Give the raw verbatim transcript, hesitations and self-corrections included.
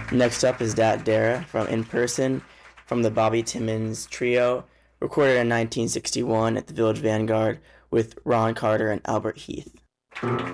Next up is Dat Dara from In Person from the Bobby Timmons Trio, recorded in nineteen sixty-one at the Village Vanguard with Ron Carter and Albert Heath.